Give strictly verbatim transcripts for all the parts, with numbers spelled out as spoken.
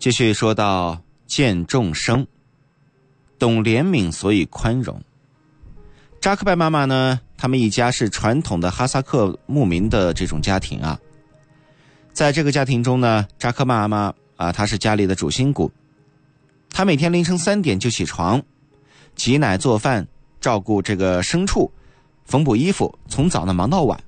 继续说到见众生，懂怜悯，所以宽容。扎克拜妈妈呢，他们一家是传统的哈萨克牧民的这种家庭啊。在这个家庭中呢，扎克妈妈啊，她是家里的主心骨。她每天凌晨三点就起床，挤奶做饭，照顾这个牲畜，缝补衣服，从早呢忙到晚。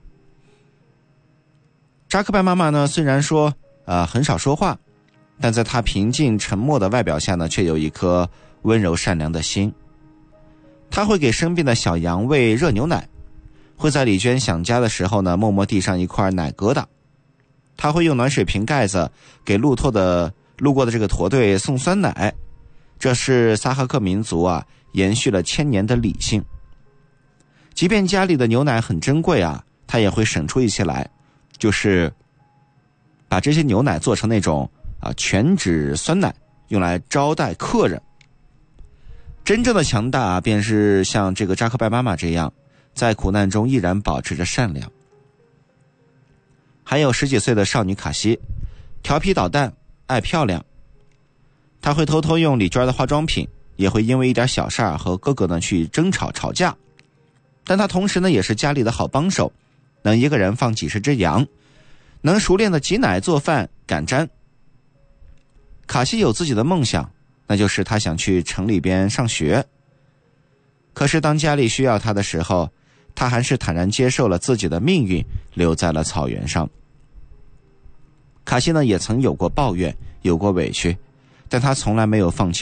扎克拜妈妈呢，虽然说呃很少说话，但在她平静沉默的外表下呢，却有一颗温柔善良的心。她会给生病的小羊喂热牛奶，会在李娟想家的时候呢，默默递上一块奶疙瘩。她会用暖水瓶盖子给路透的路过的这个驼队送酸奶，这是萨哈克民族啊延续了千年的理性。即便家里的牛奶很珍贵啊，她也会省出一些来，就是把这些牛奶做成那种啊全脂酸奶，用来招待客人。真正的强大啊，便是像这个扎克拜妈妈这样，在苦难中依然保持着善良。还有十几岁的少女卡西，调皮捣蛋，爱漂亮。她会偷偷用李娟的化妆品，也会因为一点小事儿和哥哥呢去争吵吵架。但她同时呢也是家里的好帮手，能一个人放几十只羊，能熟练的挤奶做饭赶毡。卡西有自己的梦想，那就是他想去城里边上学。可是当家里需要他的时候，他还是坦然接受了自己的命运，留在了草原上。卡西呢也曾有过抱怨，有过委屈，但他从来没有放弃